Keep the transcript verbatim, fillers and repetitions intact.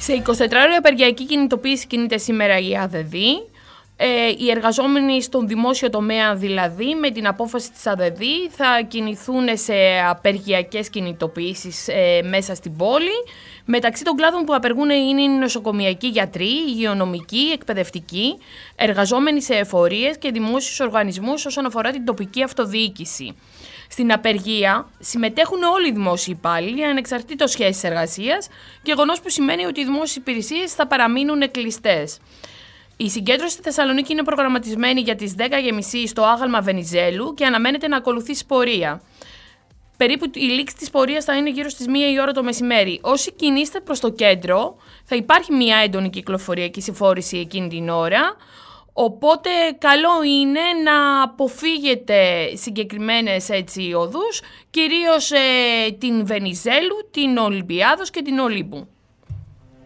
Σε εικοσιτετράωρη απεργιακή κινητοποίηση κινείται σήμερα η ΑΔΔ. Ε, οι εργαζόμενοι στον δημόσιο τομέα δηλαδή με την απόφαση της ΑΔΔ θα κινηθούν σε απεργιακές κινητοποιήσεις ε, μέσα στην πόλη. Μεταξύ των κλάδων που απεργούν είναι οι νοσοκομιακοί γιατροί, υγειονομικοί, εκπαιδευτικοί, εργαζόμενοι σε εφορίες και δημόσιους οργανισμούς όσον αφορά την τοπική αυτοδιοίκηση. Στην απεργία συμμετέχουν όλοι οι δημόσιοι υπάλληλοι ανεξαρτήτως σχέσης εργασίας, γεγονός που σημαίνει ότι οι δημόσιες υπηρεσίες θα παραμείνουν κλειστές. Η συγκέντρωση στη Θεσσαλονίκη είναι προγραμματισμένη για τις δέκα και μισή στο άγαλμα Βενιζέλου και αναμένεται να ακολουθήσει πορεία. Περίπου η λήξη της πορείας θα είναι γύρω στις μία η ώρα το μεσημέρι. Όσοι κινείστε προς το κέντρο, θα υπάρχει μία έντονη κυκλοφορία και συμφόρηση εκείνη την ώρα. Οπότε καλό είναι να αποφύγετε συγκεκριμένες έτσι οδούς, κυρίως ε, την Βενιζέλου, την Ολυμπιάδος και την Ολύμπου.